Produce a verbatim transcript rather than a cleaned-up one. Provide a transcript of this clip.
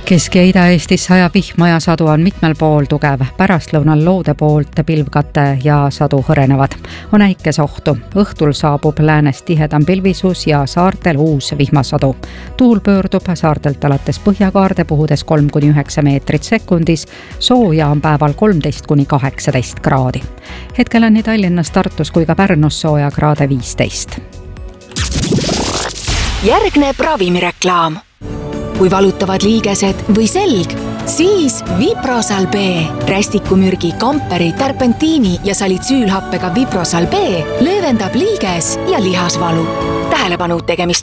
Kesk- ja Ida-Eestis sajab vihma ja sadu on mitmel pool tugev. Pärastlõunal loode poolt pilvkate ja sadu hõrenevad. On äikesohtu. Õhtul saabub läänest tihedam pilvisus ja saartel uus vihmasadu. Tuul pöördub saartelt alates põhjakaarde puhudes kolm kuni üheksa meetrit sekundis. Sooja on päeval kolmteist kuni kaheksateist kraadi. Hetkel on nii Tallinnas, Tartus kui ka Pärnus sooja kraade viisteist. Järgneb ravimireklaam. Kui valutavad liigesed või selg, siis Viprosal B. Rästikumürgi, kamperi, terpentiini ja salitsüülhappega Viprosal B leevendab liiges- ja lihasvalu. Tähelepanu, tegemist